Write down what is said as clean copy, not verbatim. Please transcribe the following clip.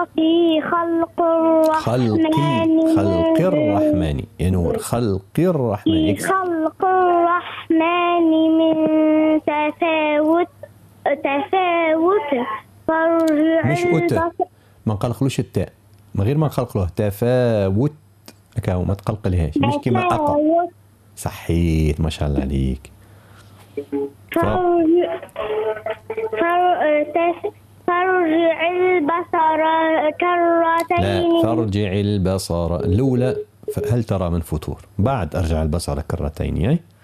في خلق الرحمن خلق الرحمن يا نور، خلق الرحمن. في خلق الرحمن من تفاوت فارجع مش ما نقلقلوش التاء، من غير ما نقلقلوه، تفاوت هكا، ما تقلقلهاش، مش كيما أقا. صحيت، ما شاء الله عليك. فارجع البصر كرتين. لا، فارجع البصر الأولى هل ترى من فتور، بعد أرجع البصر كرتين.